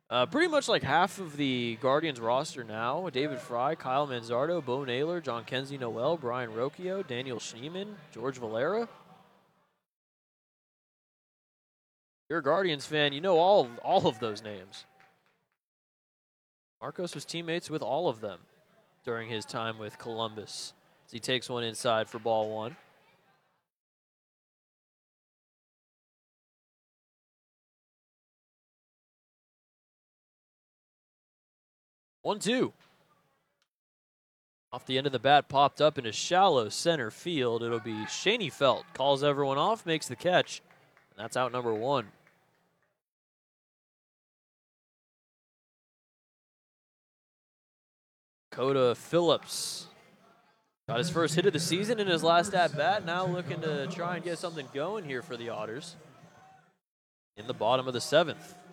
Pretty much like half of the Guardians roster now. David Fry, Kyle Manzardo, Bo Naylor, John Kenzie Noel, Brian Rocchio, Daniel Schneeman, George Valera. You're a Guardians fan, you know all of those names. Marcos was teammates with all of them during his time with Columbus. As he takes one inside for ball one. 1-2. Off the end of the bat, popped up in a shallow center field. It'll be Shaney Felt. Calls everyone off, makes the catch. And that's out number one. Dakota Phillips got his first hit of the season in his last at-bat. Now looking to try and get something going here for the Otters in the bottom of the 7th.